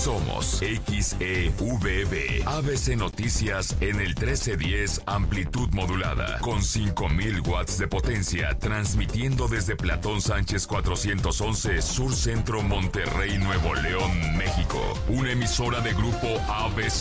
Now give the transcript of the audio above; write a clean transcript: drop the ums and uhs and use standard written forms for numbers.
Somos XEVB, ABC Noticias en el 1310 amplitud modulada, con 5000 watts de potencia, transmitiendo desde Platón Sánchez 411, Sur Centro, Monterrey, Nuevo León, México. Una emisora de grupo ABC.